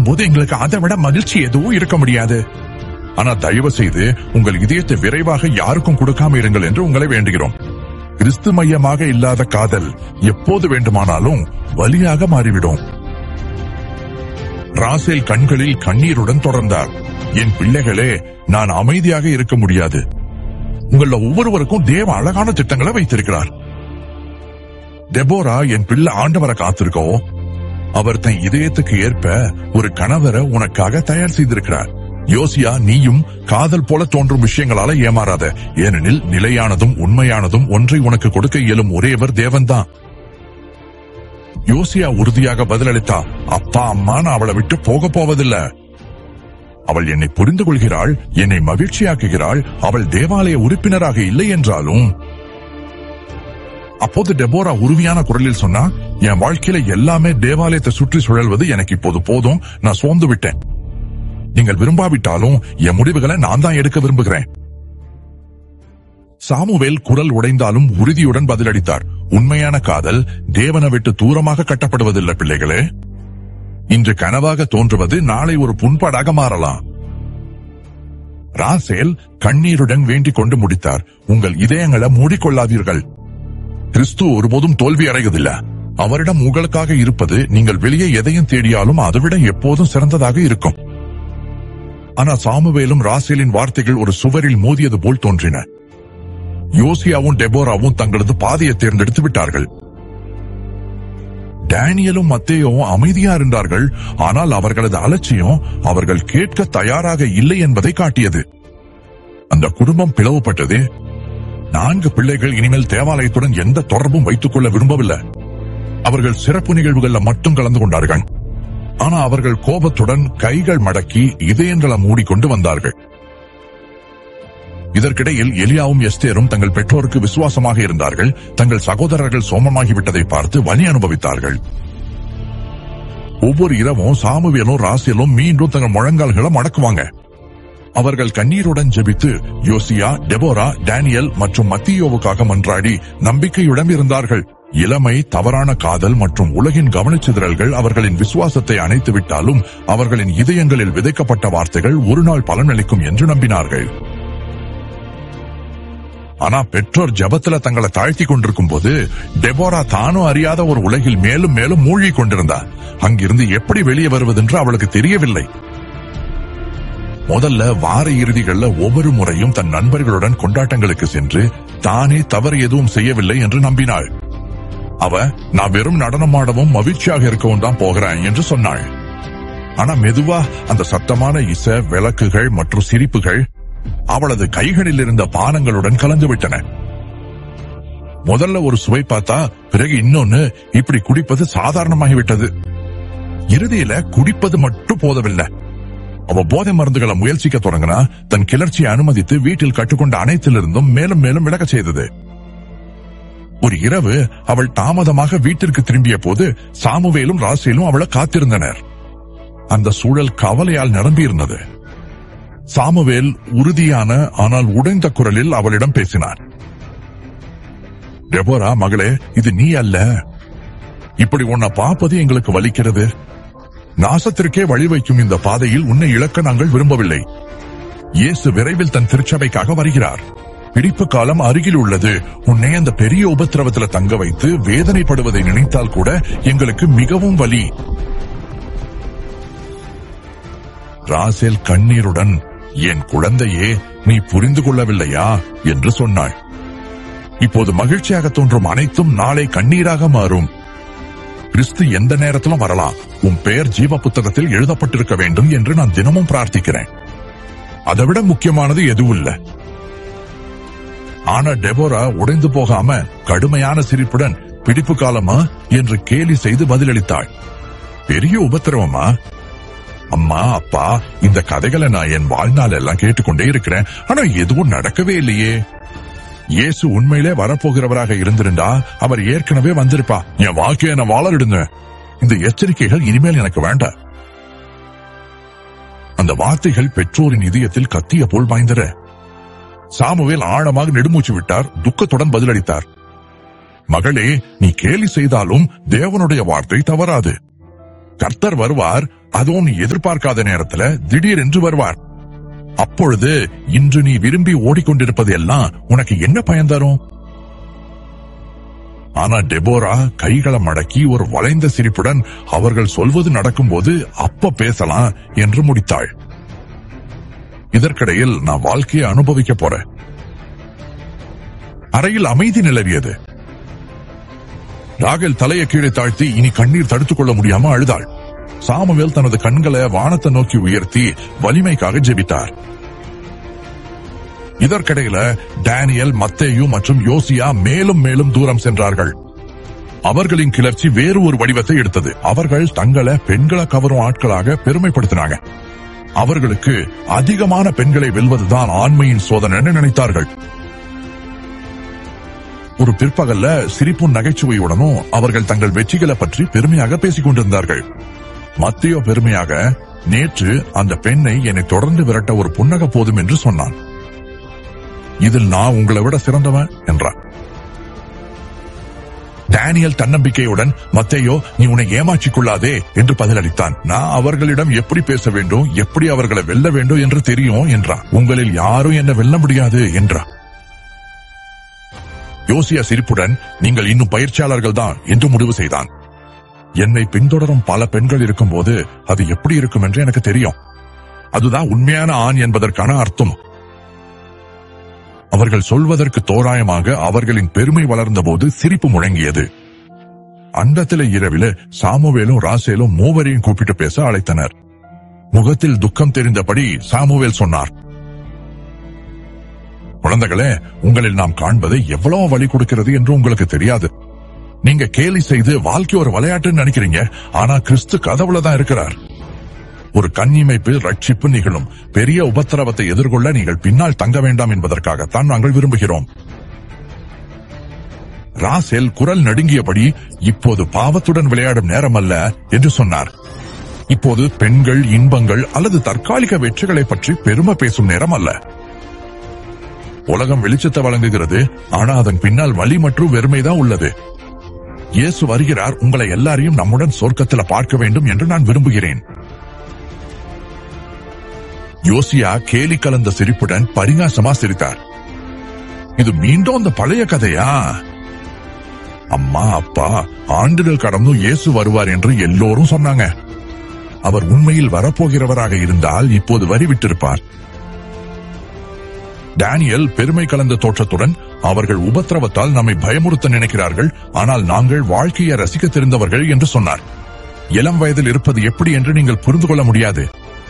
இருக்கும்போது எங்களுக்கு அதை விட மகிழ்ச்சி எதுவும் இருக்க முடியாது. ஆனா தயவு செய்து உங்கள் இதயத்தை விரைவாக யாருக்கும் கொடுக்காம இருங்கள் என்று உங்களை வேண்டுகிறோம். கிறிஸ்து மையமாக இல்லாத காதல் எப்போது வேண்டுமானாலும் வலியாக மாறிவிடும். ராசேல் கண்களில் கண்ணீருடன் தொடர்ந்தார். என் பிள்ளைகளே, நான் அமைதியாக இருக்க முடியாது. உங்கள ஒவ்வொருவருக்கும் தேவ அழகான திட்டங்களை வைத்திருக்கிறார். டெபோரா, என் பிள்ளை ஆண்டவரை காத்திருக்கோ. அவர் தன் இதயத்துக்கு ஏற்ப ஒரு கணவரை உனக்காக தயார் செய்திருக்கிறார். யோசியா, நீயும் காதல் போல தோன்றும் விஷயங்களால ஏமாறாத. ஏனெனில் நிலையானதும் உண்மையானதும் ஒன்றை உனக்கு கொடுக்க இயலும் ஒரேவர் தேவன்தான். யோசியா உறுதியாக பதிலளித்தா, அப்பா அம்மா, நான் அவளை விட்டு போக போவதில்லை. அவள் என்னை புரிந்து கொள்கிறாள், என்னை மகிழ்ச்சியாக்குகிறாள். அவள் தேவாலய உறுப்பினராக இல்லை என்றாலும். அப்போது டெபோரா உறுதியான குரலில் சொன்னா, என் வாழ்க்கையில எல்லாமே தேவாலயத்தை சுற்றி சுழல்வது எனக்கு இப்போது போதும். நான் சோர்ந்து விட்டேன். நீங்கள் விரும்பாவிட்டாலும் என் முடிவுகளை நான் தான் எடுக்க விரும்புகிறேன். சாமுவேல் குரல் உடைந்தாலும் உறுதியுடன் பதிலளித்தார். உண்மையான காதல் தேவனை விட்டு தூரமாக கட்டப்படுவதில்லை பிள்ளைகளே. இன்று கனவாக தோன்றுவது நாளை ஒரு புண்பாடாக மாறலாம். ராசேல் கண்ணீருடன் வேண்டிக் கொண்டு முடித்தார். உங்கள் இதயங்களை மூடிக்கொள்ளாதீர்கள். கிறிஸ்து ஒருபோதும் தோல்வி அடைவதில்லை. அவரிடம் உங்களுக்காக இருப்பது நீங்கள் வெளியே எதையும் தேடியாலும் அதைவிட எப்போதும் சிறந்ததாக இருக்கும். ஆனா சாமுவேலும் ராசேலின் வார்த்தைகள் ஒரு சுவரில் மோதியது போல் தோன்றின. யோசியாவும் டெபோராவும் தங்களது பாதையை தேர்ந்தெடுத்து விட்டார்கள். டேனியலும் மத்தேயும் அமைதியா இருந்தார்கள். ஆனால் அவர்களது அலட்சியம் அவர்கள் கேட்க தயாராக இல்லை என்பதை காட்டியது. அந்த குடும்பம் பிளவுபட்டது. 4 பிள்ளைகள் இனிமேல் தேவாலயத்துடன் எந்த தொடர்பும் வைத்துக் கொள்ள விரும்பவில்லை. அவர்கள் சிறப்பு நிகழ்வுகள்ல மட்டும் கலந்து கொண்டார்கள். ஆனா அவர்கள் கோபத்துடன் கைகள் மடக்கி இதயங்களை மூடிக்கொண்டு வந்தார்கள். இதற்கிடையில் எலியாவும் எஸ்தேரும் தங்கள் பெற்றோருக்கு விசுவாசமாக இருந்தார்கள். தங்கள் சகோதரர்கள் சோமமாகிவிட்டதை பார்த்து வலி அனுபவித்தார்கள். ஒவ்வொரு இரவும் சாமுவேலும் ராசேலும் மீண்டும் தங்கள் முழங்கால்களை மடக்குவாங்க. அவர்கள் கண்ணீருடன் ஜெபித்து யோசியா, டெபோரா, டேனியல் மற்றும் மத்தியோவுக்காக மன்றாடி நம்பிக்கையுடன் இருந்தார்கள். இளமை, தவறான காதல் மற்றும் உலகின் கவனச்சிதறல்கள் அவர்களின் விசுவாசத்தை அணைத்து விட்டாலும் அவர்களின் இதயங்களில் விதைக்கப்பட்ட வார்த்தைகள் ஒரு நாள் பலனளிக்கும் என்று நம்பினார்கள். ஆனா பெற்றோர் ஜபத்துல தங்களை தாழ்த்தி கொண்டிருக்கும் போது டெபோரா தானும் அறியாத ஒரு உலகில் மேலும் மேலும் மூழ்கிக் கொண்டிருந்தார். அங்கிருந்து எப்படி வெளியே வருவதென்று அவளுக்கு தெரியவில்லை. முதல்ல வார இறுதிகள்ல ஒவ்வொரு முறையும் தன் நண்பர்களுடன் கொண்டாட்டங்களுக்கு சென்று தானே தவறு எதுவும் செய்யவில்லை என்று நம்பினாள். அவ, நான் வெறும் நடனமாடவும் மகிழ்ச்சியாக இருக்கவும் தான் போகிறேன் என்று சொன்னாள். ஆனா மெதுவா அந்த சத்தமான இசை, விளக்குகள் மற்றும் சிரிப்புகள் அவளது கைகளில் இருந்த பானங்களுடன் கலந்துவிட்டன. முதல்ல ஒரு சுவை பார்த்தா பிறகு இன்னொன்னு. இப்படி குடிப்பது சாதாரணமாகிவிட்டது. இறுதியில குடிப்பது மட்டும் போதவில்லை. அவ போதை மருந்துகளை முயற்சிக்க தொடங்கினா தன் கிளர்ச்சியை அனுமதித்து வீட்டில் கட்டுக்கொண்ட அனைத்திலிருந்தும் மேலும் மேலும் விலக செய்தது. ஒரு இரவு அவள் தாமதமாக வீட்டிற்கு திரும்பிய போது சாமுவேலும் ராசேலும் அவளை காத்திருந்தனர். அந்த சூழல் கவலையால் நிரம்பியிருந்தது. சாமுவேல் உறுதியான ஆனால் உடைந்த குரலில் அவளிடம் பேசினார். டெபோரா, மகளே, இது நீ அல்ல. இப்படி உன்னை பார்ப்பது எங்களுக்கு வலிக்கிறது. நாசத்திற்கே வழி வைக்கும் இந்த பாதையில் உன்னை இழக்க நாங்கள் விரும்பவில்லை. இயேசு விரைவில் தன் திருச்சபைக்காக வருகிறார். பிடிப்பு காலம் அருகில் உள்ளது. உன்னை அந்த பெரிய உபத்திரவத்தில் தங்க வைத்து வேதனைப்படுவதை நினைத்தால் கூட எங்களுக்கு மிகவும் வலி. ராசேல் கண்ணீருடன், என் குழந்தையே, நீ புரிந்து கொள்ளவில்லையா என்று சொன்னாள். இப்போது மகிழ்ச்சியாக தோன்றும் அனைத்தும் நாளை கண்ணீராக மாறும். கிறிஸ்து எந்த நேரத்திலும் வரலாம். உன் பெயர் ஜீவ புத்தகத்தில் எழுதப்பட்டிருக்க வேண்டும் என்று நான் தினமும் பிரார்த்திக்கிறேன். அதைவிட முக்கியமானது எதுவும் இல்லை. ஆனா டெபோரா உடைந்து போகாம கடுமையான சிரிப்புடன், பிடிப்பு காலமா என்று கேலி செய்து பதிலளித்தாள். பெரிய உபத்திரவமா? அம்மா, அப்பா, இந்த கதைகளை நான் என் வாழ்நாள் எல்லாம் கேட்டுக்கொண்டே இருக்கிறேன். ஆனா எதுவும் நடக்கவே இல்லையே. இயேசு உண்மையிலே வரப்போகிறவராக இருந்திருந்தா அவர் ஏற்கனவே வந்திருப்பா. என் வாழ்க்கையை நான் வாழறிடுங்க. இந்த எச்சரிக்கைகள் இனிமேல் எனக்கு வேண்டாம். அந்த வார்த்தைகள் பெற்றோரின் இதயத்தில் கத்திய போல் பாய்ந்தன. சாமுவேல் ஆழமாக நெடுமூச்சு விட்டார். துக்கத்துடன் பதிலளித்தார். மகளே, நீ கேலி செய்தாலும் தேவனுடைய வார்த்தை தவறாது. கர்த்தர் வருவார். அதுவும் நீ எதிர்பார்க்காத நேரத்துல திடீரென்று வருவார். அப்பொழுது இன்று நீ விரும்பி ஓடிக்கொண்டிருப்பது எல்லாம் உனக்கு என்ன பயன் தரும்? ஆனா டெபோரா கைகளை மடக்கி ஒரு வளைந்த சிரிப்புடன் அவர்கள் சொல்வது நடக்கும்போது அப்ப பேசலாம் என்று முடித்தாள். இதற்கிடையில் நான் வாழ்க்கையை அனுபவிக்க போறேன். அறையில் அமைதி நிலவியது. ராகேல் தலையை கீழே தாழ்த்தி இனி கண்ணீர் தடுத்துக் கொள்ள முடியாம அழுதாள். சாமுவேல் தனது கண்களை வானத்தை நோக்கி உயர்த்தி வலிமைக்காக ஜெபித்தார். இதற்கிடையில டேனியல், மத்தேயு மற்றும் யோசியா மேலும் மேலும் தூரம் சென்றார்கள். அவர்களின் கிளர்ச்சி வேறு ஒரு வடிவத்தை எடுத்தது. அவர்கள் தங்களை பெண்களை கவரும் ஆட்களாக பெருமைப்படுத்தினாங்க. அவர்களுக்கு அதிகமான பெண்களை வெல்வதுதான் ஆண்மையின் சோதனை நினைத்தார்கள். ஒரு பிற்பகல்ல சிரிப்பும் நகைச்சுவையுடனும் அவர்கள் தங்கள் வெற்றிகளை பற்றி பெருமையாக பேசிக் கொண்டிருந்தார்கள். மத்தேயு பெருமையாக, நேற்று அந்த பெண்ணை என்னை தொடர்ந்து விரட்ட ஒரு புன்னக போதும் என்று சொன்னான். இதில் நான் உங்களை விட சிறந்தவன் என்றார். டேனியல் தன்னம்பிக்கையுடன், மத்தேயு நீ உன்னை ஏமாற்றிக் கொள்ளாதே என்று பதிலளித்தான். நான் அவர்களிடம் எப்படி பேச வேண்டும், எப்படி அவர்களை வெல்ல வேண்டும் என்று தெரியும் என்றார். உங்களில் யாரும் என்ன வெல்ல முடியாது என்றார். யோசியா சிரிப்புடன், நீங்கள் இன்னும் பயிற்சியாளர்கள் தான் என்று முடிவு செய்தான். என்னை பின்தொடரும் பல பெண்கள் இருக்கும்போது அது எப்படி இருக்கும் என்று எனக்கு தெரியும். அதுதான் உண்மையான ஆண் என்பதற்கான அர்த்தம். அவர்கள் சொல்வதற்கு தோராயமாக அவர்களின் பெருமை வளர்ந்த போது சிரிப்பு முழங்கியது. அந்தத்தில இரவில சாமுவேலும் ராசேலும் மூவரையும் கூப்பிட்டு பேச அழைத்தனர். முகத்தில் துக்கம் தெரிந்தபடி சாமுவேல் சொன்னார், குழந்தைகளே, உங்களில் நாம் காண்பது எவ்வளவு வழி கொடுக்கிறது என்று உங்களுக்கு தெரியாது. நீங்க கேலி செய்து வாழ்க்கை ஒரு விளையாட்டுன்னு நினைக்கிறீங்க. ஆனா கிறிஸ்து கதவுலதான் இருக்கிறார். ஒரு கண்ணிமைப்பில் ரட்சிப்பு நிகழும். பெரிய உபத்திரவத்தை எதிர்கொள்ள நீங்கள் பின்னால் தங்க வேண்டாம் என்பதற்காகத்தான் நாங்கள் விரும்புகிறோம். ராசேல் குரல் நடுங்கியபடி, இப்போது பாவத்துடன் விளையாடும் நேரம் அல்ல என்று சொன்னார். இப்போது பெண்கள், இன்பங்கள் அல்லது தற்காலிக வெற்றிகளை பற்றி பெருமை பேசும் நேரம் அல்ல. உலகம் வெளிச்சத்தை வழங்குகிறது, ஆனா அதன் பின்னால் வலி மற்றும் வெறுமைதான் உள்ளது. இயேசு வருகிறார். உங்களை எல்லாரையும் நம்முடன் சொர்க்கத்தில் பார்க்க வேண்டும் என்று நான் விரும்புகிறேன். யோசியா கேலி கலந்த சிரிப்புடன் பரிகாசமா சிரித்தார். இது மீண்டும் அந்த பழைய கதையா? அம்மா, அப்பா, ஆண்டுகள் கடந்தும் இயேசு வருவார் என்று எல்லோரும் சொன்னாங்க. அவர் உண்மையில் வரப்போகிறவராக இருந்தால் இப்போது வரிவிட்டிருப்பார். டேனியல் பெருமை கலந்த தோற்றத்துடன், அவர்கள் உபத்திரவத்தால் நம்மை பயமுறுத்த நினைக்கிறார்கள், ஆனால் நாங்கள் வாழ்க்கையை ரசிக்க தெரிந்தவர்கள் என்று சொன்னார். இளம் வயதில் இருப்பது எப்படி என்று நீங்கள் புரிந்து கொள்ள முடியாது.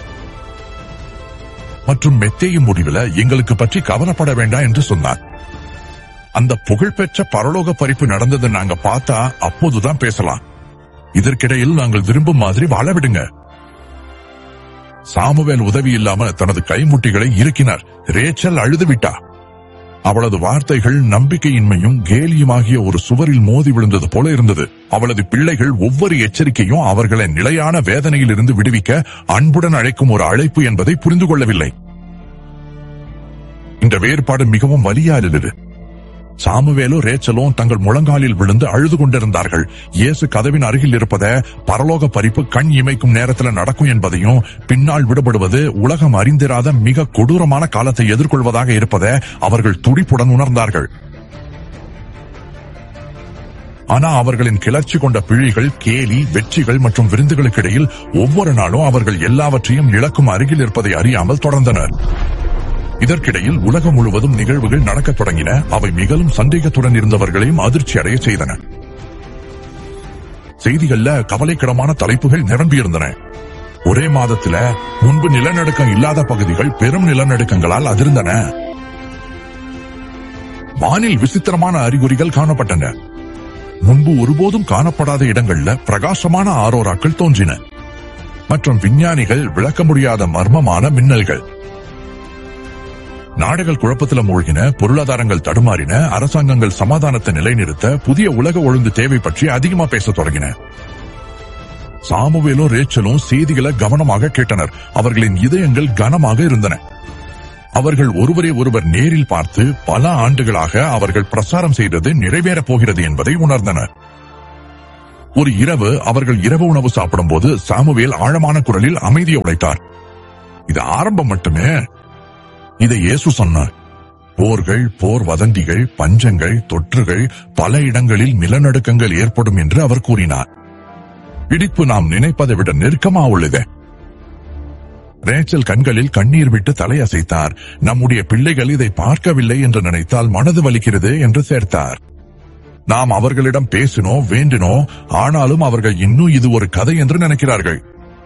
மற்றும் மெத்தேயும் முடிவில் எங்களுக்கு பற்றி கவலைப்பட வேண்டாம் என்று சொன்னார். அந்த புகழ்பெற்ற பரலோக பறிப்பு நடந்ததை நாங்க பார்த்தா அப்போதுதான் பேசலாம். இதற்கிடையில் நாங்கள் விரும்பும் மாதிரி வாழ விடுங்க. சாமுவேல் உதவி இல்லாம தனது கைமுட்டிகளை இறுக்கினார். ரேச்சல் அழுது விட்டா. அவளது வார்த்தைகள் நம்பிக்கையின்மையும் கேலியுமாகிய ஒரு சுவரில் மோதி விழுந்தது போல இருந்தது. அவளது பிள்ளைகள் ஒவ்வொரு எச்சரிக்கையும் அவர்களை நிலையான வேதனையில் இருந்து விடுவிக்க அன்புடன் அழைக்கும் ஒரு அழைப்பு என்பதை புரிந்து கொள்ளவில்லை. இந்த வேறுபாடு மிகவும் வலியானது. சாமுவேலும் ரேச்சலும் தங்கள் முழங்காலில் விழுந்து அழுது கொண்டிருந்தார்கள். இயேசு கதவின் அருகில் இருப்பத, பரலோக பறிப்பு கண் இமைக்கும் நேரத்தில் நடக்கும் என்பதையும், பின்னால் விடுபடுவது உலகம் அறிந்திராத மிக கொடூரமான காலத்தை எதிர்கொள்வதாக இருப்பதை அவர்கள் துடிப்புடன் உணர்ந்தார்கள். ஆனா அவர்களின் கிளர்ச்சி கொண்ட பிழைகள், கேலி, வெற்றிகள் மற்றும் விருந்துகளுக்கு இடையில் ஒவ்வொரு நாளும் அவர்கள் எல்லாவற்றையும் இழக்கும் அருகில் இருப்பதை அறியாமல் தொடர்ந்தனர். இதற்கிடையில் உலகம் முழுவதும் நிகழ்வுகள் நடக்கத் தொடங்கின. அவை மிகவும் சந்தேகத்துடன் இருந்தவர்களையும் அதிர்ச்சி அடைய செய்தன. செய்திகள்ல கவலைக்கிடமான தலைப்புகள் நிரம்பியிருந்தன. ஒரே மாதத்துல முன்பு நிலநடுக்கம் இல்லாத பகுதிகள் பெரும் நிலநடுக்கங்களால் அதிர்ந்தன. வானில் விசித்திரமான அறிகுறிகள் காணப்பட்டன. முன்பு ஒருபோதும் காணப்படாத இடங்கள்ல பிரகாசமான ஆரோராக்கள் தோன்றின. மற்றும் விஞ்ஞானிகள் விளக்க முடியாத மர்மமான மின்னல்கள். நாடுகள் குழப்பத்தில் மூழ்கின, பொருளாதாரங்கள் தடுமாறின, அரசாங்கங்கள் சமாதானத்தை நிலைநிறுத்த புதிய உலக ஒழுங்கு தேவை பற்றி அதிகமா பேசத் தொடங்கின. சாமுவேலும் ரேச்சலும் செய்திகளை கவனமாக கேட்டனர். அவர்களின் இதயங்கள் கனமாக இருந்தன. அவர்கள் ஒருவரை ஒருவர் நேரில் பார்த்து பல ஆண்டுகளாக அவர்கள் பிரசாரம் செய்தது நிறைவேறப் போகிறது என்பதை உணர்ந்தனர். ஒரு இரவு அவர்கள் இரவு உணவு சாப்பிடும் போது சாமுவேல் ஆழமான குரலில் அமைதியை உடைத்தார். இது ஆரம்பம் மட்டுமே. இதை இயேசு சொன்னார். போர்கள், போர் வதந்திகள், பஞ்சங்கள், தொற்றுகள், பல இடங்களில் நிலநடுக்கங்கள் ஏற்படும் என்று அவர் கூறினார். பிடிப்பு நாம் நினைப்பதை விட நெருக்கமா உள்ளது. ரேச்சல் கண்களில் கண்ணீர் விட்டு தலையசைத்தார். நம்முடைய பிள்ளைகள் இதை பார்க்கவில்லை என்று நினைத்தால் மனது வலிக்கிறது என்று சேர்த்தார். நாம் அவர்களிடம் பேசினோம், வேண்டினோம், ஆனாலும் அவர்கள் இன்னும் இது ஒரு கதை என்று நினைக்கிறார்கள்.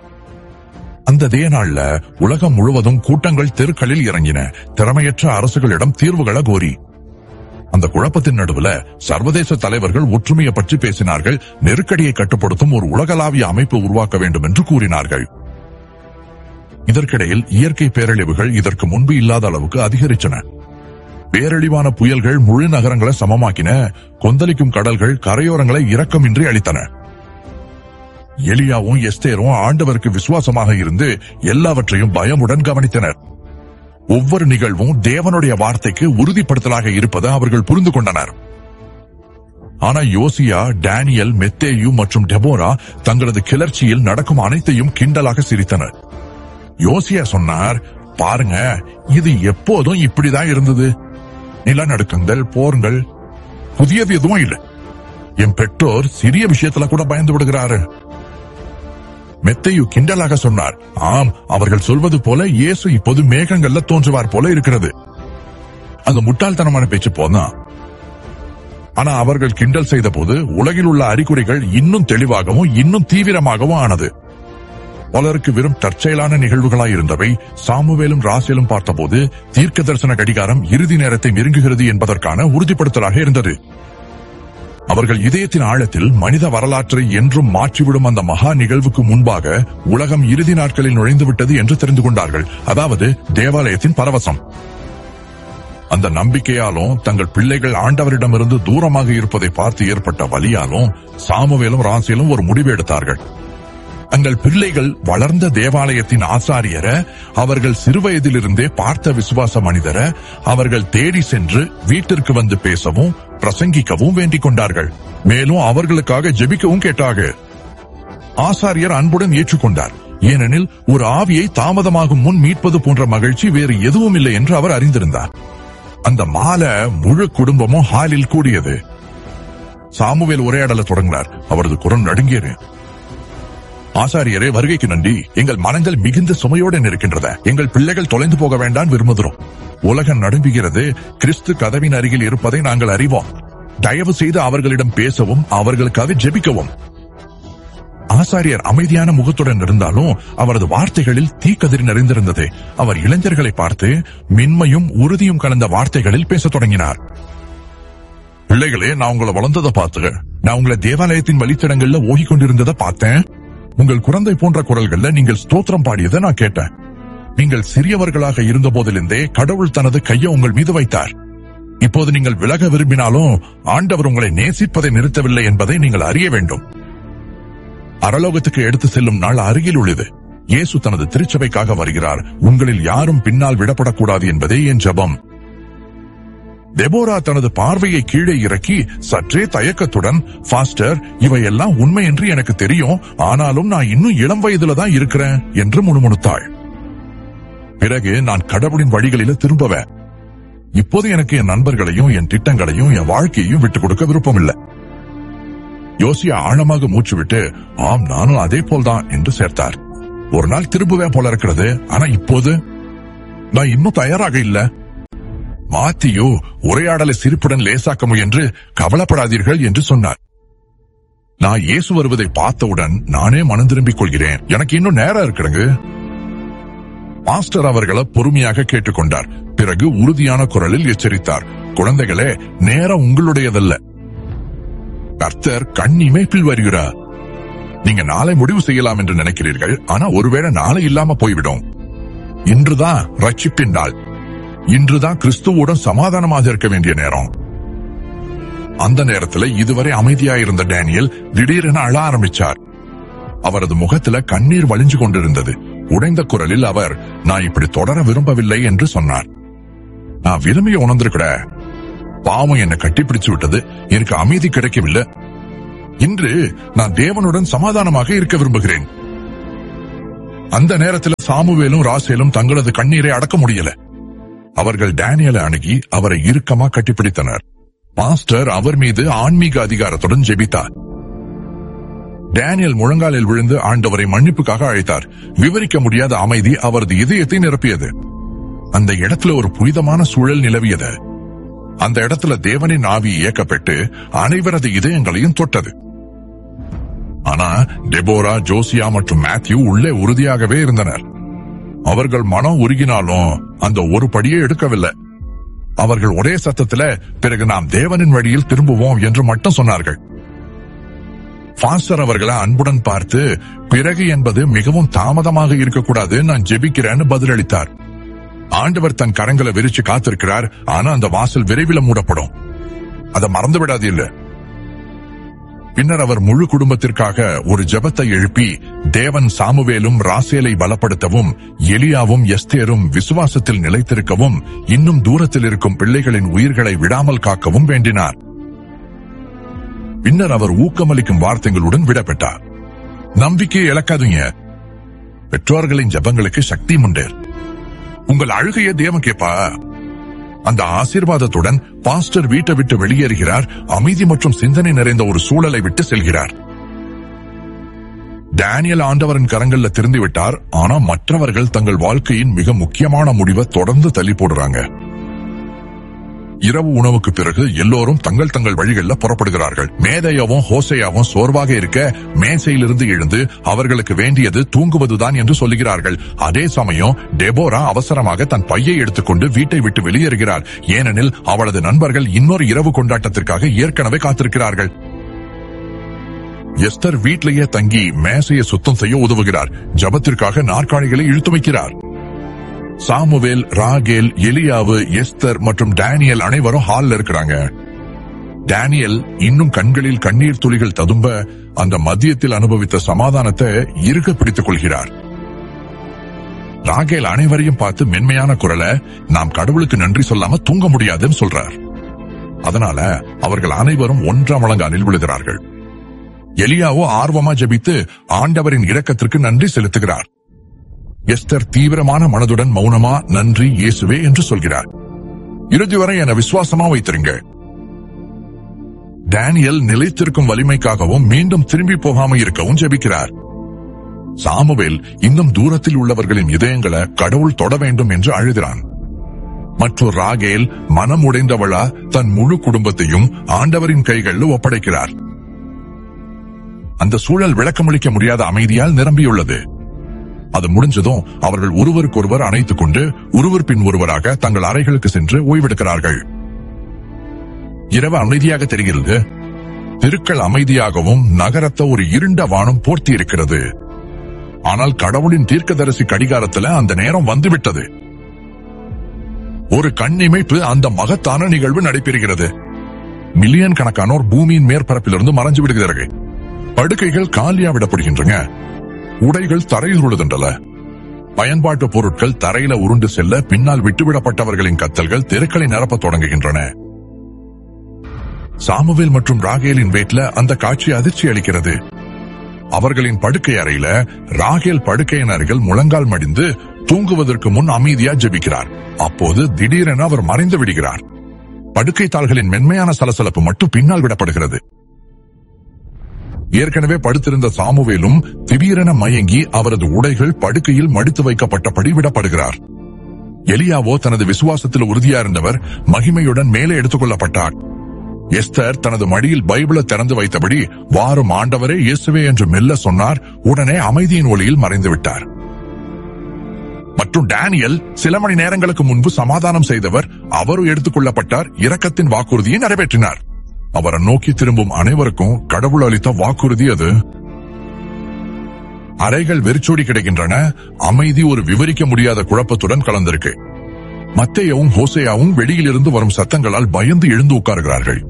அந்த நாள்ல உலகம் முழுவதும் கூட்டங்கள் தெருக்களில் இறங்கின, திறமையற்ற அரசுகளிடம் தீர்வுகளை கோரி. அந்த குழப்பத்தின் நடுவுல சர்வதேச தலைவர்கள் ஒற்றுமையை பற்றி பேசினார்கள். நெருக்கடியை கட்டுப்படுத்தும் ஒரு உலகளாவிய அமைப்பு உருவாக்க வேண்டும் என்று கூறினார்கள். இதற்கிடையில் இயற்கை பேரழிவுகள் இதற்கு முன்பு இல்லாத அளவுக்கு அதிகரித்தன. பேரழிவான புயல்கள் முழு நகரங்களை சமமாக்கின. கொந்தளிக்கும் கடல்கள் கரையோரங்களை இரக்கமின்றி அளித்தன. எலியாவும் எஸ்தேரும் ஆண்டவருக்கு விசுவாசமாக இருந்து எல்லாவற்றையும் பயமுடன் கவனித்தனர். ஒவ்வொரு நிகழ்வும் தேவனுடைய வார்த்தைக்கு உறுதிப்படுத்தலாக இருப்பதை அவர்கள் புரிந்து கொண்டனர். ஆனா யோசியா, டேனியல், மெத்தேயு மற்றும் டெபோரா தங்களது கிளர்ச்சியில் நடக்கும் அனைத்தையும் கிண்டலாக சிரித்தனர். யோசியா சொன்னார், பாருங்க, இது எப்போதும் இப்படிதான் இருந்தது. நிலநடுக்கங்கள், போர்கள், புதியது எதுவும் இல்லை. என் பெற்றோர் சிறிய விஷயத்துல கூட பயந்து விடுகிறாரு. மெத்தேயு கிண்டலாக சொன்னார், ஆம், அவர்கள் சொல்வது போல இயேசு இப்போது மேகங்கள்ல தோன்றுவார் போல இருக்கிறது. அது முட்டாள்தனமான பேச்சு போதான். ஆனா அவர்கள் கிண்டல் செய்த போது உலகில் உள்ள அறிகுறிகள் இன்னும் தெளிவாகவும் இன்னும் தீவிரமாகவும் ஆனது. பலருக்கு வெறும் தற்செயலான நிகழ்வுகளாய் இருந்தவை. சாமுவேலும் ராசேலும் பார்த்தபோது தீர்க்க தரிசன கடிகாரம் இறுதி நேரத்தை நெருங்குகிறது என்பதற்கான உறுதிப்படுத்தலாக இருந்தது. அவர்கள் இதயத்தின் ஆழத்தில் மனித வரலாற்றை என்றும் மாற்றிவிடும் அந்த மகா நிகழ்வுக்கு முன்பாக உலகம் இறுதி நாட்களில் நுழைந்துவிட்டது என்று தெரிந்து கொண்டார்கள். அதாவது தேவாலயத்தின் பரவசம். அந்த நம்பிக்கையாலும் தங்கள் பிள்ளைகள் ஆண்டவரிடமிருந்து தூரமாக இருப்பதை பார்த்து ஏற்பட்ட வலியாலும் சாமுவேலும் ராசேலும் ஒரு முடிவு எடுத்தார்கள். தங்கள் பிள்ளைகள் வளர்ந்த தேவாலயத்தின் ஆசாரியர, அவர்கள் சிறுவயதிலிருந்தே பார்த்த விசுவாச மனிதர அவர்கள் தேடி சென்று வீட்டிற்கு வந்து பேசவும் பிரசங்கிக்கவும் வேண்டிக் கொண்டார்கள். மேலும் அவர்களுக்காக ஜெபிக்கவும் கேட்டார்கள். ஆசாரியர் அன்புடன் ஏற்றுக்கொண்டார். ஏனெனில் ஒரு ஆவியை தாமதமாகும் முன் மீட்பது போன்ற மகிழ்ச்சி வேறு எதுவும் இல்லை என்று அவர் அறிந்திருந்தார். அந்த மாலை முழு குடும்பமும் ஹாலில் கூடியது. சாமுவேல் உரையாடல தொடங்கினார். அவரது குரல் நடுங்கியது. ஆசாரியரே, வருகைக்கு நன்றி. எங்கள் மனங்கள் மிகுந்த சுமையோடு இருக்கின்றன. எங்கள் பிள்ளைகள் தொலைந்து போக வேண்டாம் விரும்புகிறோம். உலகம் நடுங்குகிறது. கிறிஸ்து கதவின் அருகில் இருப்பதை நாங்கள் அறிவோம். தயவு செய்து அவர்களிடம் பேசவும் அவர்களுக்காக ஜெபிக்கவும். ஆசாரியர் அமைதியான முகத்துடன் இருந்தாலும் அவரது வார்த்தைகளில் தீக்கதிர் நிறைந்திருந்தது. அவர் இளைஞர்களை பார்த்து மென்மையும் உறுதியும் கலந்த வார்த்தைகளில் பேசத் தொடங்கினார். பிள்ளைகளே, நான் உங்களை வளர்ந்ததை பார்த்து, நான் உங்களை தேவாலயத்தின் வழித்தடங்கள்ல ஓகிக் கொண்டிருந்ததை பார்த்தேன். உங்கள் குழந்தை போன்ற குரல்கள்ல நீங்கள் ஸ்தோத்திரம் பாடியதை நான் கேட்டேன். நீங்கள் சிறியவர்களாக இருந்த போதிலிருந்தே கடவுள் தனது கையை உங்கள் மீது வைத்தார். இப்போது நீங்கள் விலக விரும்பினாலும் ஆண்டவர் உங்களை நேசிப்பதை நிறுத்தவில்லை என்பதை நீங்கள் அறிய வேண்டும். அரலோகத்துக்கு எடுத்து செல்லும் நாள் அருகில் உள்ளது. இயேசு தனது திருச்சபைக்காக வருகிறார். உங்களில் யாரும் பின்னால் விடப்படக்கூடாது என்பதே என் ஜெபம். டெபோரா தனது பார்வையை கீழே இறக்கி சற்றே தயக்கத்துடன், பாஸ்டர், இவையெல்லாம் உண்மை என்று எனக்கு தெரியும், ஆனாலும் நான் இன்னும் இளம் வயதுல தான் இருக்கிறேன் என்று முணுமுணுத்தாள். பிறகு நான் கடவுளின் வழிகளில திரும்பவேன். இப்போது எனக்கு என் நண்பர்களையும் என் திட்டங்களையும் என் வாழ்க்கையையும் விட்டுக் கொடுக்க விருப்பமில்லை. யோசியா ஆழமாக மூச்சு விட்டு, ஆம், நானும் அதே போல்தான் என்று சேர்த்தார். ஒரு நாள் திரும்புவேன் போல இருக்கிறது, ஆனா இப்போது நான் இன்னும் தயாராக இல்ல. மாத்தியோ உரையாடலை சிரிப்புடன் லேசாக்க முயன்று, கவலைப்படாதீர்கள் என்று சொன்னார். நான் இயேசு வருவதை பார்த்தவுடன் நானே மனம் திரும்பிக் கொள்கிறேன். எனக்கு இன்னும் நேரம் இருக்கிறது. மாஸ்டர் அவர்களை பொறுமையாக கேட்டுக்கொண்டார். பிறகு உறுதியான குரலில் எச்சரித்தார், குழந்தைகளே, நேரம் உங்களுடையதல்ல. கர்த்தர் கண் இமைப்பில் வருகிறார். நீங்க நாளை முடிவு செய்யலாம் என்று நினைக்கிறீர்கள், ஆனா ஒருவேளை நாளை இல்லாம போய்விடும். இன்றுதான் ரட்சிப்பின் நாள். இன்றுதான் கிறிஸ்துவுடன் சமாதானமாக இருக்க வேண்டிய நேரம். அந்த நேரத்துல இதுவரை அமைதியாயிருந்த டேனியல் திடீரென அழ ஆரம்பிச்சார். அவரது முகத்துல கண்ணீர் வழிஞ்சு கொண்டிருந்தது. உடைந்த குரலில் அவர், நான் இப்படி தொடர விரும்பவில்லை என்று சொன்னார். நான் விரும்பிய உணர்ந்திருக்கிற பாவம் என்னை கட்டிப்பிடிச்சு விட்டது. எனக்கு அமைதி கிடைக்கவில்லை. இன்று நான் தேவனுடன் சமாதானமாக இருக்க விரும்புகிறேன். அந்த நேரத்தில் சாமுவேலும் ராசேலும் தங்களது கண்ணீரை அடக்க முடியல. அவர்கள் டேனியலை அணுகி அவரை இறுக்கமா கட்டிப்பிடித்தனர். பாஸ்டர் அவர் மீது ஆன்மீக அதிகாரத்துடன் ஜெபித்தார். டேனியல் முழங்காலில் விழுந்து ஆண்டவரை மன்னிப்புக்காக அழைத்தார். விவரிக்க முடியாத அமைதி அவரது இதயத்தை நிரப்பியது. அந்த இடத்துல ஒரு புனிதமான சூழல் நிலவியது. அந்த இடத்துல தேவனின் ஆவி இயக்கப்பட்டு அனைவரது இதயங்களையும் தொட்டது. ஆனா டெபோரா, ஜோசியா மற்றும் மேத்யூ உள்ளே உறுதியாகவே இருந்தனர். அவர்கள் மனம் உருகினாலும் அந்த ஒரு படியே எடுக்கவில்லை. அவர்கள் ஒரே சத்தத்துல, பிறகு நாம் தேவனின் வழியில் திரும்புவோம் என்று மட்டும் சொன்னார்கள். பாஸ்டர் அவர்களை அன்புடன் பார்த்து, பிறகு என்பது மிகவும் தாமதமாக இருக்கக்கூடாது, நான் ஜெபிக்கிறேன்னு பதிலளித்தார். ஆண்டவர் தன் கரங்களை விரிச்சு காத்திருக்கிறார். ஆனா அந்த வாசல் விரைவில் மூடப்படும். அதை மறந்து விடாது இல்ல. பின்னர் அவர் முழு குடும்பத்திற்காக ஒரு ஜெபத்தை எழுப்பி, தேவன் சாமுவேலும் ராசேலை பலப்படுத்தவும், எலியாவும் எஸ்தேரும் விசுவாசத்தில் நிலைத்திருக்கவும், இன்னும் தூரத்தில் இருக்கும் பிள்ளைகளின் உயிர்களை விடாமல் காக்கவும் வேண்டினார். பின்னர் அவர் ஊக்கமளிக்கும் வார்த்தைகளுடன் விடப்பட்டார். நம்பிக்கையை இழக்காதீங்க. பெற்றோர்களின் ஜெபங்களுக்கு சக்தி உண்டு. உங்கள் அழுகையை தேவன் கேட்பா. அந்த ஆசீர்வாதத்துடன் பாஸ்டர் வீட்டை விட்டு வெளியேறுகிறார். அமைதி மற்றும் சிந்தனை நிறைந்த ஒரு சூழலை விட்டு செல்கிறார். டேனியல் ஆண்டவரின் கரங்கள்ல திருந்தி விட்டார். ஆனா மற்றவர்கள் தங்கள் வாழ்க்கையின் மிக முக்கியமான முடிவை தொடர்ந்து தள்ளி போடுறாங்க. இரவு உணவுக்கு பிறகு எல்லோரும் தங்கள் தங்கள் வழிகளில் புறப்படுகிறார்கள். மேதையாவும் ஹோசையாவும் சோர்வாக இருக்க மேசையிலிருந்து எழுந்து அவர்களுக்கு வேண்டியது தூங்குவதுதான் என்று சொல்லுகிறார்கள். அதே சமயம் டெபோரா அவசரமாக தன் பையை எடுத்துக்கொண்டு வீட்டை விட்டு வெளியேறுகிறார். ஏனெனில் அவளது நண்பர்கள் இன்னொரு இரவு கொண்டாட்டத்திற்காக ஏற்கனவே காத்திருக்கிறார்கள். எஸ்தர் வீட்டிலேயே தங்கி மேசையை சுத்தம் செய்ய உதவுகிறார். ஜபத்திற்காக நாற்காலிகளை இழுத்து வைக்கிறார். சாமுவேல், ராகேல், எலியாவு, எஸ்தர் மற்றும் டேனியல் அனைவரும் ஹால்ல இருக்கிறாங்க. டேனியல் இன்னும் கண்களில் கண்ணீர் துளிகள் ததும்ப அந்த மதியத்தில் அனுபவித்த சமாதானத்தை இறுக பிடித்துக் கொள்கிறார். ராகேல் அனைவரையும் பார்த்து மென்மையான குரலை, நாம் கடவுளுக்கு நன்றி சொல்லாம தூங்க முடியாதுன்னு சொல்றார். அதனால அவர்கள் அனைவரும் ஒன்றாம் முழங்காலில் விழுகிறார்கள். எலியாவோ ஆர்வமா ஜெபித்து ஆண்டவரின் இரக்கத்திற்கு நன்றி செலுத்துகிறார். எஸ்தர் தீவிரமான மனதுடன் மௌனமா நன்றி இயேசுவே என்று சொல்கிறார். இறுதி வரை என விசுவாசமா வைத்திருங்க. டேனியல் நிலைத்திருக்கும் வலிமைக்காகவும் மீண்டும் திரும்பி போகாம இருக்கவும் ஜெபிக்கிறார். சாமுவேல் இன்னும் தூரத்தில் உள்ளவர்களின் இதயங்களை கடவுள் தொட வேண்டும் என்று அழுகிறான். மற்றும் ராகேல் மனம் உடைந்தவளா தன் முழு குடும்பத்தையும் ஆண்டவரின் கைகளில் ஒப்படைக்கிறார். அந்த சூழல் விளக்கமளிக்க முடியாத அமைதியால் நிரம்பியுள்ளது. அது முடிஞ்சதும் அவர்கள் ஒருவருக்கொருவர் அணைத்துக் கொண்டு ஒருவர் பின் ஒருவராக தங்கள் அறைகளுக்கு சென்று ஓய்வெடுக்கிறார்கள். இரவு அமைதியாக தெரிகிறது. தெருக்கள் அமைதியாகவும் நகரத்தை ஒரு இருண்ட வானம் போர்த்தி இருக்கிறது. ஆனால் கடவுளின் தீர்க்கதரிசி கடிகாரத்துல அந்த நேரம் வந்துவிட்டது. ஒரு கண்ணிமைப்பு அந்த மகத்தான நிகழ்வு நடைபெறுகிறது. மில்லியன் கணக்கானோர் பூமியின் மேற்பரப்பிலிருந்து மறைஞ்சு விடுகிறார்கள். படுக்கைகள் காலியா விடப்படுகின்றன. உடைகள் தரையில் விழுகின்றன. பயன்பாட்டு பொருட்கள் தரையில உருண்டு செல்ல பின்னால் விட்டுவிடப்பட்டவர்களின் கத்தல்கள் தெருக்களை நிரப்ப தொடங்குகின்றன. சாமுவேல் மற்றும் ராகேலின் வீட்ல அந்த காட்சி அதிர்ச்சி அளிக்கிறது. அவர்களின் படுக்கை அறையில ராகேல் படுக்கையின் அருகில் முழங்கால் மடிந்து தூங்குவதற்கு முன் அமைதியா ஜெபிக்கிறார். அப்போது திடீரென அவர் மறைந்து விடுகிறார். படுக்கை தாள்களின் மென்மையான சலசலப்பு மட்டும் பின்னால் விடப்படுகிறது. ஏற்கனவே படுத்திருந்த சாமுவேலும் திடீரென மயங்கி அவரது உடைகள் படுக்கையில் மடித்து வைக்கப்பட்டபடி விடப்படுகிறார். எலியாவோ தனது விசுவாசத்தில் உறுதியா இருந்தவர் மகிமையுடன் மேலே எடுத்துக் கொள்ளப்பட்டார். எஸ்தர் தனது மடியில் பைபிளை திறந்து வைத்தபடி வாரும் ஆண்டவரே இயேசுவே என்று மெல்ல சொன்னார். உடனே அமைதியின் ஒளியில் மறைந்து விட்டார். மற்றும் டேனியல் சில மணி நேரங்களுக்கு முன்பு சமாதானம் செய்தவர் அவரும் எடுத்துக் கொள்ளப்பட்டார். இரக்கத்தின் வாக்குறுதியை நிறைவேற்றினார். அவரை நோக்கி திரும்பும் அனைவருக்கும் கடவுள் அளித்த வாக்குறுதி அது. அறைகள் வெறிச்சோடி கிடக்கின்றன. அமைதி ஒரு விவரிக்க முடியாத குழப்பத்துடன் கலந்திருக்கு. மத்தேயாவும் ஹோசேயாவும் வெளியிலிருந்து வரும் சத்தங்களால் பயந்து எழுந்து உட்கார்கிறார்கள்.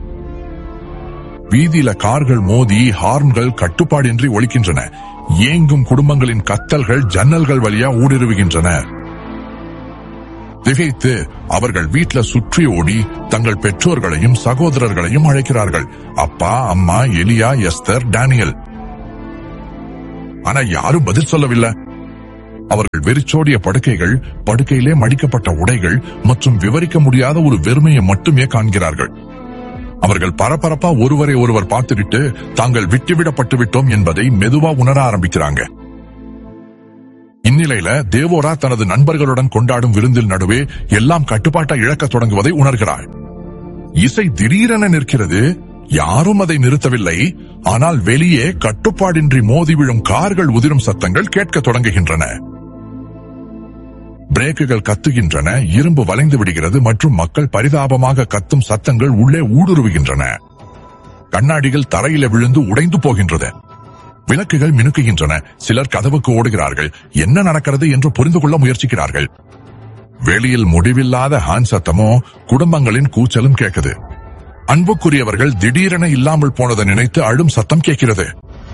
வீதியில கார்கள் மோதி ஹார்ன்கள் கட்டுப்பாடின்றி ஒலிக்கின்றன. ஏங்கும் குடும்பங்களின் கத்தல்கள் ஜன்னல்கள் வழியா ஊடுருவுகின்றன. திகைத்து அவர்கள் வீட்ல சுற்றி ஓடி தங்கள் பெற்றோர்களையும் சகோதரர்களையும் அழைக்கிறார்கள். அப்பா, அம்மா, எலியா, எஸ்தர், டேனியல். ஆனா யாரும் பதில் சொல்லவில்லை. அவர்கள் வெறிச்சோடிய படுக்கைகள், படுக்கையிலே மடிக்கப்பட்ட உடைகள் மற்றும் விவரிக்க முடியாத ஒரு வெறுமையை மட்டுமே காண்கிறார்கள். அவர்கள் பரபரப்பா ஒருவரை ஒருவர் பார்த்துவிட்டு தாங்கள் விட்டுவிடப்பட்டு விட்டோம் என்பதை மெதுவா உணர ஆரம்பிக்கிறாங்க. இந்நிலையில தேவோரா தனது நண்பர்களுடன் கொண்டாடும் விருந்தில் நடுவே எல்லாம் கட்டுப்பாட்டை இழக்க தொடங்குவதை உணர்கிறாள். இசை திடீரென நிற்கிறது. யாரும் அதை நிறுத்தவில்லை. ஆனால் வெளியே கட்டுப்பாடின்றி மோதி விழும் கார்கள் உதிரும் சத்தங்கள் கேட்க தொடங்குகின்றன. பிரேக்குகள் கத்துகின்றன, இரும்பு வளைந்து விடுகிறது மற்றும் மக்கள் பரிதாபமாக கத்தும் சத்தங்கள் உள்ளே ஊடுருவுகின்றன. கண்ணாடிகள் தரையில விழுந்து உடைந்து போகின்றது. விளக்குகள் மினுக்குகின்றன. சிலர் கதவுக்கு ஓடுகிறார்கள். என்ன நடக்கிறது என்று புரிந்து கொள்ள முயற்சிக்கிறார்கள். வெளியில் முடிவில்லாத ஹார்ன் சத்தமோ குடும்பங்களின் கூச்சலும் கேட்குது. அன்புக்குரியவர்கள் திடீரென இல்லாமல் போனதை நினைத்து அழும் சத்தம் கேட்கிறது.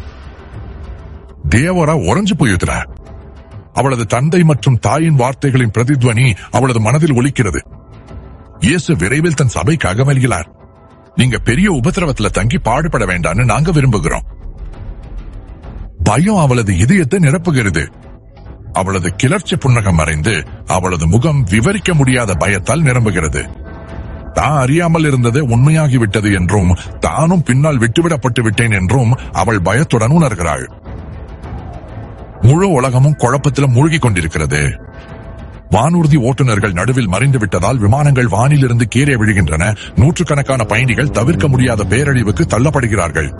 தேவோரா உறைஞ்சு போயுகிறார். அவளது தந்தை மற்றும் தாயின் வார்த்தைகளின் பிரதித்வனி அவளது மனதில் ஒலிக்கிறது. இயேசு விரைவில் தன் சபைக்கு அகமல்கிறார். நீங்க பெரிய உபத்திரவத்துல தங்கி பாடுபட வேண்டான்னு நாங்க விரும்புகிறோம். பயம் அவளது இதயத்தை நிரப்புகிறது. அவளது கிளர்ச்சி புன்னகம் மறைந்து அவளது முகம் விவரிக்க முடியாத பயத்தால் நிரம்புகிறது. தான் அறியாமல் இருந்தது உண்மையாகிவிட்டது என்றும் தானும் பின்னால் விட்டுவிடப்பட்டு விட்டேன் என்றும் அவள் பயத்துடன் உணர்கிறாள். முழு உலகமும் குழப்பத்தில் மூழ்கிக் கொண்டிருக்கிறது. வானூர்தி ஓட்டுநர்கள் நடுவில் மறைந்து விட்டதால் விமானங்கள் வானிலிருந்து கீழே விழுகின்றன. நூற்றுக்கணக்கான பயணிகள் தவிர்க்க முடியாத பேரழிவுக்கு தள்ளப்படுகிறார்கள்.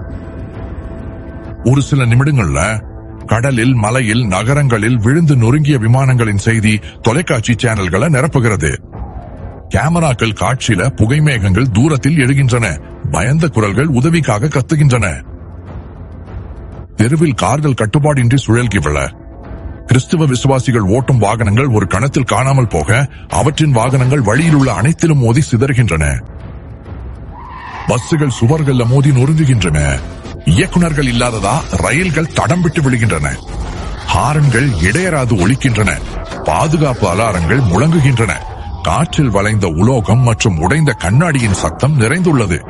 ஒரு சில நிமிடங்கள்ல கடலில், மலையில், நகரங்களில் விழுந்து நொறுங்கிய விமானங்களின் செய்தி தொலைக்காட்சி சேனல்களை நிரப்புகிறது. கேமராக்கள் காட்சியில புகைமேகங்கள் தூரத்தில் எழுகின்றன. பயந்த குரல்கள் உதவிக்காக கத்துகின்றன. தெருவில் கார்கள் கட்டுப்பாடின்றி சுழல்கி விழ, கிறிஸ்துவ விசுவாசிகள் ஓட்டும் வாகனங்கள் ஒரு கணத்தில் காணாமல் போக, அவற்றின் வாகனங்கள் வழியில் உள்ள அனைத்திலும் மோதி சிதறுகின்றன. பஸ்ஸுகள் சுவர்கள்ல மோதி நொறுங்குகின்றன. இயக்குநர்கள் இல்லாததா ரயில்கள் தடம் விட்டு விழுகின்றன. ஹாரன்கள் இடையராது ஒலிக்கின்றன. பாதுகாப்பு அலாரங்கள் முழங்குகின்றன. காற்றில் வளைந்த உலோகம் மற்றும் உடைந்த கண்ணாடியின் சத்தம் நிறைந்துள்ளது.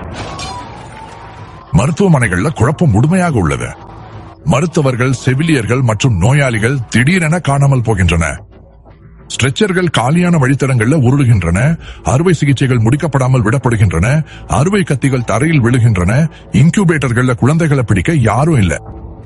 மருத்துவமனைகள்ல குழப்பம் முழுமையாக உள்ளது. மருத்துவர்கள், செவிலியர்கள் மற்றும் நோயாளிகள் திடீரென காணாமல் போகின்றன. ஸ்ட்ரெச்சர்கள் காலியான வழித்தடங்கள்ல உருளுகின்றன. அறுவை சிகிச்சைகள் முடிக்கப்படாமல் விடப்படுகின்றன. அறுவை கத்திகள் தரையில் விழுகின்றன. இன்குபேட்டர்கள்ல குழந்தைகளை பிடிக்க யாரும் இல்ல.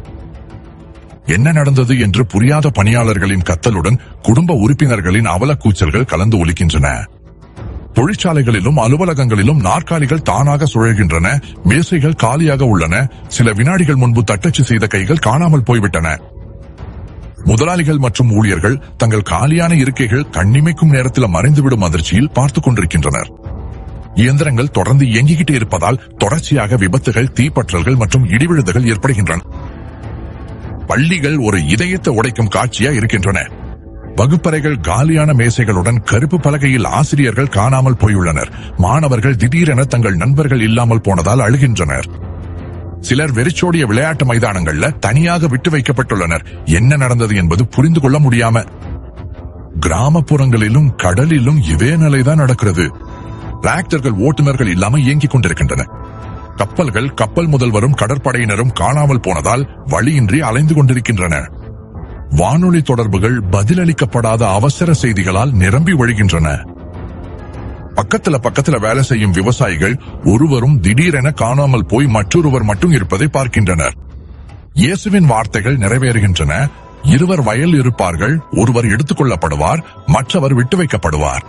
என்ன நடந்தது என்று புரியாத பணியாளர்களின் கத்தலுடன் குடும்ப உறுப்பினர்களின் அவலக்கூச்சல்கள் கலந்து ஒலிக்கின்றன. தொழிற்சாலைகளிலும் அலுவலகங்களிலும் நாற்காலிகள் தானாக சுழல்கின்றன. மேசைகள் காலியாக உள்ளன. சில வினாடிகள் முன்பு தட்டச்சு செய்த கைகள் காணாமல் போய்விட்டன. முதலாளிகள் மற்றும் ஊழியர்கள் தங்கள் காலியான இருக்கைகள் கண்ணிமைக்கும் நேரத்தில் மறைந்துவிடும் அதிர்ச்சியில் பார்த்துக் கொண்டிருக்கின்றனர். இயந்திரங்கள் தொடர்ந்து இயங்கிக்கிட்டே இருப்பதால் தொடர்ச்சியாக விபத்துகள், தீப்பற்றல்கள் மற்றும் இடிவிழுதுகள் ஏற்படுகின்றன. பள்ளிகள் ஒரு இதயத்தை உடைக்கும் காட்சியா இருக்கின்றன. வகுப்பறைகள் காலியான மேசைகளுடன் கருப்பு பலகையில் ஆசிரியர்கள் காணாமல் போயுள்ளனர். மாணவர்கள் திடீரென தங்கள் நண்பர்கள் இல்லாமல் போனதால் அழுகின்றனர். சிலர் வெறிச்சோடிய விளையாட்டு மைதானங்கள்ல தனியாக விட்டு வைக்கப்பட்டுள்ளனர். என்ன நடந்தது என்பது புரிந்து கொள்ள முடியாம. கிராமப்புறங்களிலும் கடலிலும் இதே நிலைதான் நடக்கிறது. டிராக்டர்கள் ஓட்டுநர்கள் இல்லாம இயங்கிக் கொண்டிருக்கின்றன. கப்பல்கள், கப்பல் முதல்வரும் கடற்படையினரும் காணாமல் போனதால் வழியின்றி அலைந்து கொண்டிருக்கின்றன. வானொலி தொடர்புகள் பதிலளிக்கப்படாத அவசர செய்திகளால் நிரம்பி வழிகின்றன. பக்கத்துல வேலை செய்யும் விவசாயிகள் ஒருவரும் திடீரென காணாமல் போய் மற்றொருவர் மட்டும் இருப்பதை பார்க்கின்றனர். இயேசுவின் வார்த்தைகள் நிறைவேறுகின்றன. இருவர் வயல் இருப்பார்கள், ஒருவர் எடுத்துக் கொள்ளப்படுவார், மற்றவர் விட்டு வைக்கப்படுவார்.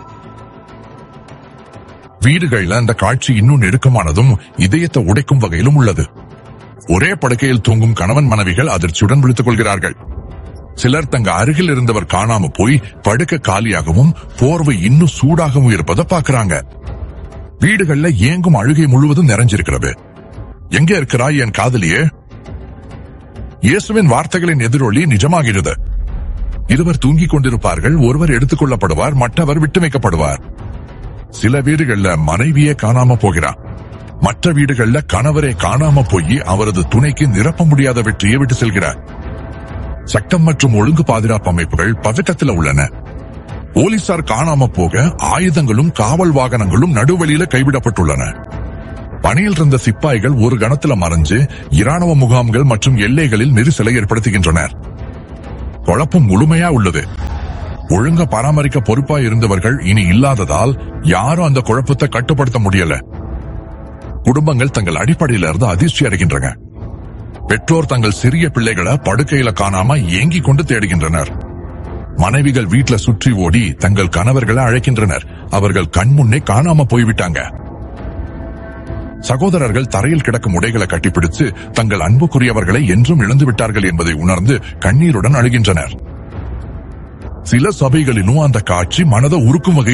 வீடுகளில் அந்த காட்சி இன்னும் நெருக்கமானதும் இதயத்தை உடைக்கும் வகையிலும் உள்ளது. ஒரே படுக்கையில் தூங்கும் கணவன் மனைவிகள் அதிர்ச்சியுடன் விழித்துக் கொள்கிறார்கள். சிலர் தங்க அருகில் இருந்தவர் காணாம போய் படுக்க காலியாகவும் போர்வை இன்னும் சூடாகவும் இருப்பதை பார்க்கிறாங்க. வீடுகள்ல ஏங்கும் அழுகை முழுவதும் நிறைஞ்சிருக்கிறது. எங்க இருக்கிறாய் என் காதலியே? இயேசுவின் வார்த்தைகளின் எதிரொலி நிஜமாகிறது. இருவர் தூங்கிக் கொண்டிருப்பார்கள், ஒருவர் எடுத்துக் கொள்ளப்படுவார், மற்றவர் விட்டு வைக்கப்படுவார். சில வீடுகள்ல மனைவியே காணாம போகிறார். மற்ற வீடுகள்ல கணவரே காணாம போய் அவரது துணைக்கு நிரப்ப முடியாத வெற்றியை விட்டு செல்கிறார். சட்டம் மற்றும் ஒழுங்கு பாதுகாப்பு அமைப்புகள் பதட்டத்தில் உள்ளன. போலீசார் காணாம போக ஆயுதங்களும் காவல் வாகனங்களும் நடுவழியில கைவிடப்பட்டுள்ளன. பணியில் இருந்த சிப்பாய்கள் ஒரு கணத்துல மறைஞ்சு இராணுவ முகாம்கள் மற்றும் எல்லைகளில் நெரிசலை ஏற்படுத்துகின்றனர். குழப்பம் முழுமையா உள்ளது. ஒழுங்க பராமரிக்க பொறுப்பா இருந்தவர்கள் இனி இல்லாததால் யாரும் அந்த குழப்பத்தை கட்டுப்படுத்த முடியல. குடும்பங்கள் தங்கள் அடிப்படையில இருந்து அதிர்ச்சி அடைகின்றன. பெற்றோர் தங்கள் சிறிய பிள்ளைகளை படுக்கையில காணாம ஏங்கிக் கொண்டு தேடுகின்றனர். மனைவிகள் வீட்டுல சுற்றி ஓடி தங்கள் கணவர்களை அழைக்கின்றனர். அவர்கள் கண்முன்னே காணாம போய்விட்டாங்க. சகோதரர்கள் தரையில் கிடக்கும் உடைகளை கட்டிப்பிடித்து தங்கள் அன்புக்குரியவர்களை என்றும் இழந்து விட்டார்கள் என்பதை உணர்ந்து கண்ணீருடன் அழுகின்றனர். சில சபைகளிலும் அந்த காட்சி மனதை உருக்கும் வகையில்